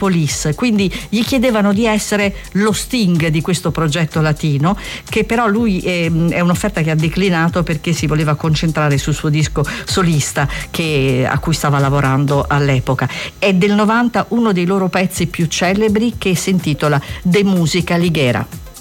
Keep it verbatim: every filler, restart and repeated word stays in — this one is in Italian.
Police, quindi gli chiedevano di essere lo Sting di questo progetto latino, che però lui è, è un'offerta che ha declinato perché si voleva concentrare sul suo disco solista che, a cui stava lavorando all'epoca. È del novanta uno dei loro pezzi più celebri, che si intitola De Musica Liguera.